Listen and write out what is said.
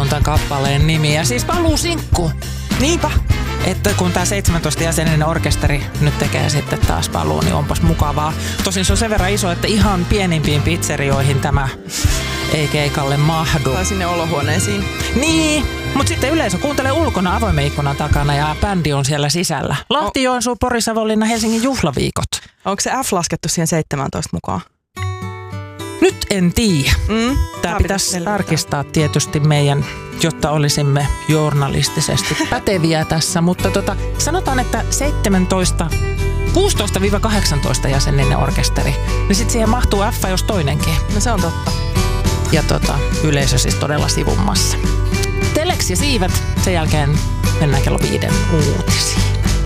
on tämän kappaleen nimi. Ja siis paluusinkku. Niinpä. Että kun tämä 17-jäseninen orkesteri nyt tekee sitten taas paluun, niin onpas mukavaa. Tosin se on sen verran iso, että ihan pienimpiin pizzerioihin tämä ei keikalle mahdu. Tai sinne olohuoneisiin. Niin, mutta sitten yleisö kuuntelee ulkona avoimen ikkunan takana ja bändi on siellä sisällä. Lahti, Joensuu, Pori, Savonlinna, Helsingin juhlaviikot. Onko se F laskettu siihen 17 mukaan? Nyt en tiedä. Tämä pitäisi tarkistaa tietysti meidän, jotta olisimme journalistisesti päteviä tässä. Mutta sanotaan, että 16-18 jäseninen orkesteri. Niin sitten siihen mahtuu F jos toinenkin. No se on totta. Ja yleisö siis todella sivummassa. Telex ja siivet. Sen jälkeen mennään kello 5 uutisiin.